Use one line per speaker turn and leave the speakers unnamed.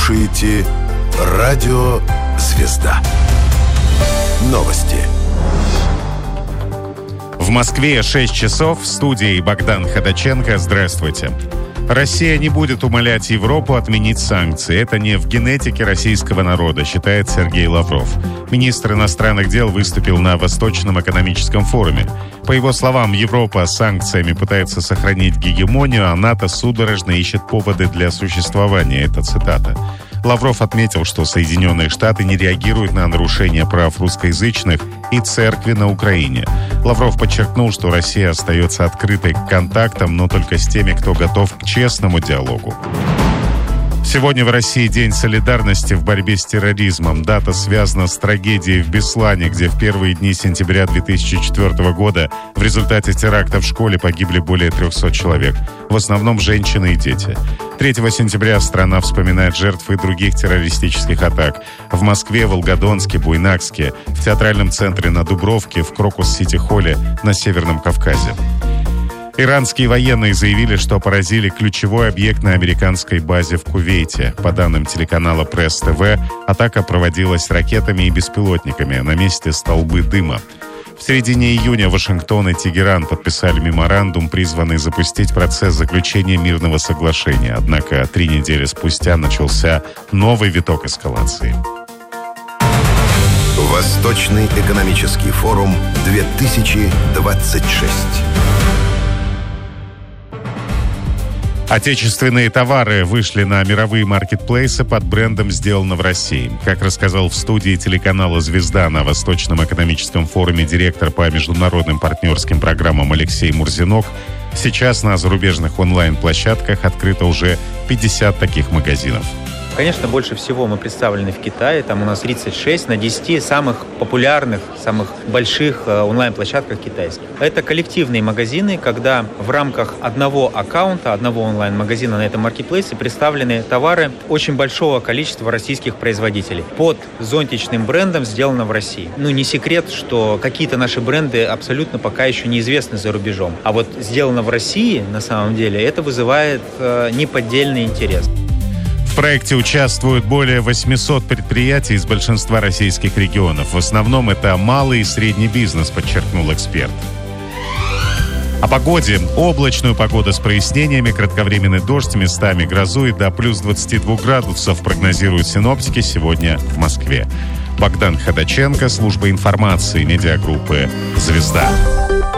слушаете Радио Звезда. Новости.
В Москве 6 часов. В студии Богдан Ходаченко. Здравствуйте. Россия не будет умолять Европу отменить санкции. Это не в генетике российского народа, считает Сергей Лавров. Министр иностранных дел выступил на Восточном экономическом форуме. По его словам, Европа санкциями пытается сохранить гегемонию, а НАТО судорожно ищет поводы для существования. Это цитата. Лавров отметил, что Соединенные Штаты не реагируют на нарушения прав русскоязычных и церкви на Украине. Лавров подчеркнул, что Россия остается открытой к контактам, но только с теми, кто готов к честному диалогу. Сегодня в России День солидарности в борьбе с терроризмом. Дата связана с трагедией в Беслане, где в первые дни сентября 2004 года в результате теракта в школе погибли более 300 человек. В основном женщины и дети. 3 сентября страна вспоминает жертв и других террористических атак. В Москве, Волгодонске, Буйнакске, в театральном центре на Дубровке, в Крокус-Сити-холле на Северном Кавказе. Иранские военные заявили, что поразили ключевой объект на американской базе в Кувейте. По данным телеканала Пресс-ТВ, атака проводилась ракетами и беспилотниками. На месте столбы дыма. В середине июня Вашингтон и Тегеран подписали меморандум, призванный запустить процесс заключения мирного соглашения. Однако 3 недели спустя начался новый виток эскалации.
Восточный экономический форум 2026.
Отечественные товары вышли на мировые маркетплейсы под брендом «Сделано в России». Как рассказал в студии телеканала «Звезда» на Восточном экономическом форуме директор по международным партнерским программам Алексей Мурзинок, сейчас на зарубежных онлайн-площадках открыто уже 50 таких магазинов.
Конечно, больше всего мы представлены в Китае. Там у нас 36 на 10 самых популярных, самых больших онлайн-площадках китайских. Это коллективные магазины, когда в рамках одного аккаунта, одного онлайн-магазина на этом маркетплейсе представлены товары очень большого количества российских производителей под зонтичным брендом «Сделано в России». Не секрет, что какие-то наши бренды абсолютно пока еще неизвестны за рубежом. А вот «Сделано в России» на самом деле это вызывает неподдельный интерес.
В проекте участвуют более 800 предприятий из большинства российских регионов. В основном это малый и средний бизнес, подчеркнул эксперт. О погоде. Облачную погоду с прояснениями, кратковременный дождь, местами грозу и до плюс 22 градусов прогнозируют синоптики сегодня в Москве. Богдан Ходаченко, служба информации медиагруппы «Звезда».